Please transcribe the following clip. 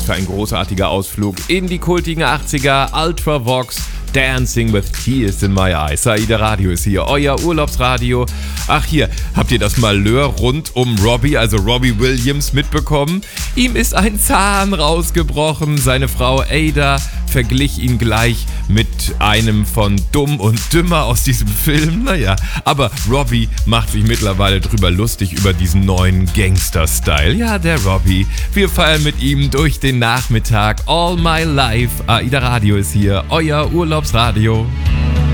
für ein großartiger Ausflug in die kultigen 80er. Ultravox, Dancing with Tears in My Eyes. AIDA Radio ist hier, euer Urlaubsradio. Ach hier, habt ihr das Malheur rund um Robbie, also Robbie Williams, mitbekommen? Ihm ist ein Zahn rausgebrochen. Seine Frau Ada verglich ihn gleich mit einem von Dumm und Dümmer aus diesem Film. Naja, aber Robbie macht sich mittlerweile drüber lustig über diesen neuen Gangster-Style. Ja, der Robbie. Wir feiern mit ihm durch den Nachmittag. All My Life. AIDA Radio ist hier, euer Urlaubsradio.